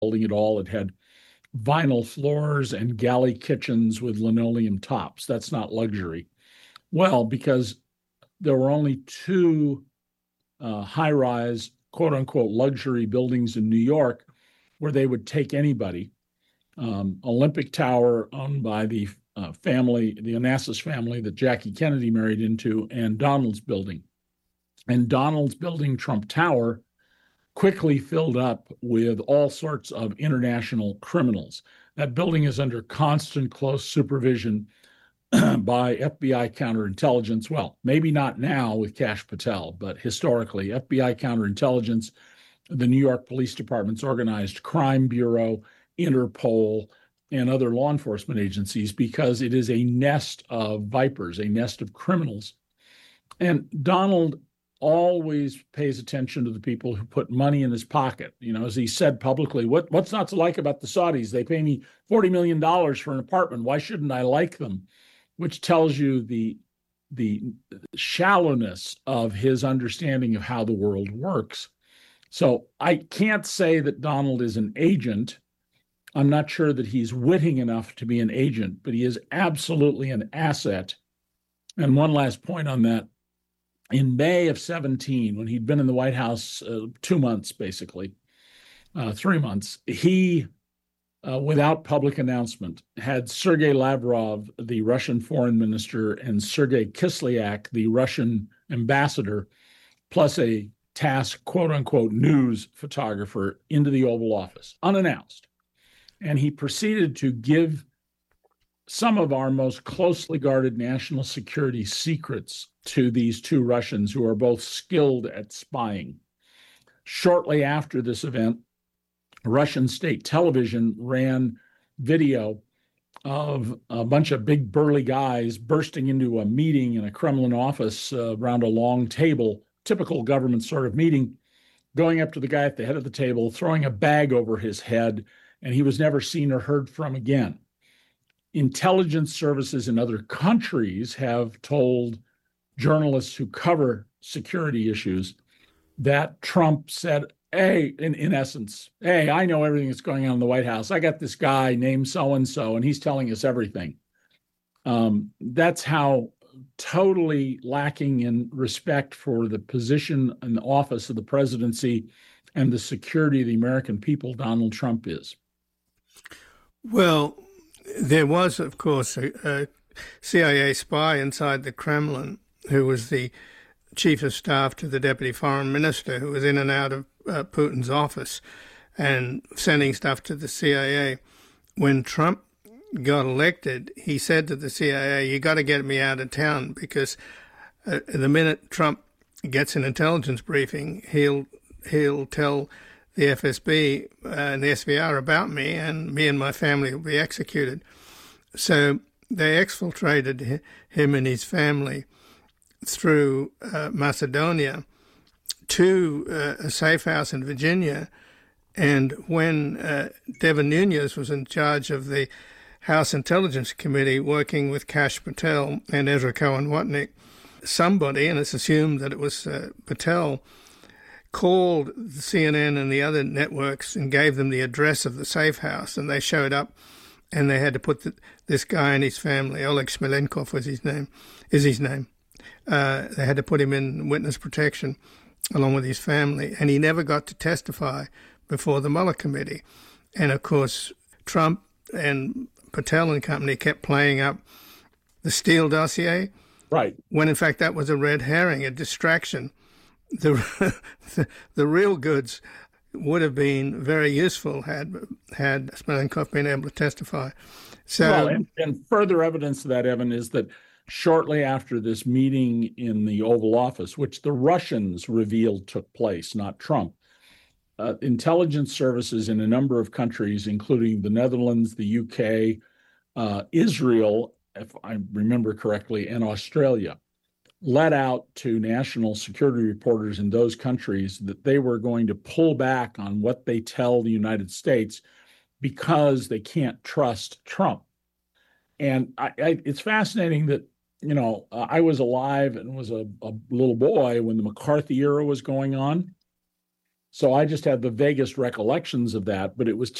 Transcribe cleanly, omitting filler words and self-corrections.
building at all. It had vinyl floors and galley kitchens with linoleum tops. That's not luxury. Well, because there were only two high rise, quote unquote, luxury buildings in New York where they would take anybody. Olympic Tower, owned by the family, the Onassis family that Jackie Kennedy married into, and Donald's building. And Donald's building, Trump Tower, quickly filled up with all sorts of international criminals. That building is under constant close supervision by FBI counterintelligence. Well, maybe not now with Kash Patel, but historically, FBI counterintelligence, the New York Police Department's Organized Crime Bureau, Interpol, and other law enforcement agencies, because it is a nest of vipers, a nest of criminals. And Donald always pays attention to the people who put money in his pocket. You know, as he said publicly, what's not to like about the Saudis? They pay me $40 million for an apartment. Why shouldn't I like them? Which tells you the shallowness of his understanding of how the world works. So I can't say that Donald is an agent. I'm not sure that he's witting enough to be an agent, but he is absolutely an asset. And one last point on that. In May of 17, when he'd been in the White House 2 months, basically, 3 months, he, without public announcement, had Sergei Lavrov, the Russian foreign minister, and Sergei Kislyak, the Russian ambassador, plus a task, quote unquote, news photographer into the Oval Office, unannounced. And he proceeded to give some of our most closely guarded national security secrets to these two Russians who are both skilled at spying. Shortly after this event, Russian state television ran video of a bunch of big burly guys bursting into a meeting in a Kremlin office around a long table, typical government sort of meeting, going up to the guy at the head of the table, throwing a bag over his head, and he was never seen or heard from again. Intelligence services in other countries have told journalists who cover security issues that Trump said, hey, in essence, hey, I know everything that's going on in the White House. I got this guy named so-and-so, and he's telling us everything. That's how totally lacking in respect for the position and the office of the presidency and the security of the American people Donald Trump is. Well, there was, of course, a CIA spy inside the Kremlin who was the chief of staff to the deputy foreign minister, who was in and out of Putin's office and sending stuff to the CIA. When Trump got elected, he said to the CIA, you got to get me out of town, because the minute Trump gets an intelligence briefing, he'll tell the FSB and the SVR about me, and me and my family will be executed. So they exfiltrated him and his family through Macedonia to a safe house in Virginia. And when Devin Nunes was in charge of the House Intelligence Committee, working with Kash Patel and Ezra Cohen-Watnick, somebody, and it's assumed that it was Patel, called the CNN and the other networks and gave them the address of the safe house, and they showed up, and they had to put this guy and his family, Oleg Smolenkov was his name. They had to put him in witness protection along with his family, and he never got to testify before the Mueller committee. And of course, Trump and Patel and company kept playing up the Steele dossier, right? When in fact that was a red herring, a distraction. The real goods would have been very useful had Smolenkov been able to testify. So, well, and further evidence of that, Evan, is that shortly after this meeting in the Oval Office, which the Russians revealed took place, not Trump, intelligence services in a number of countries, including the Netherlands, the UK, Israel, if I remember correctly, and Australia, let out to national security reporters in those countries that they were going to pull back on what they tell the United States because they can't trust Trump. And it's fascinating that, you know, I was alive and was a little boy when the McCarthy era was going on. So I just had the vaguest recollections of that, but it was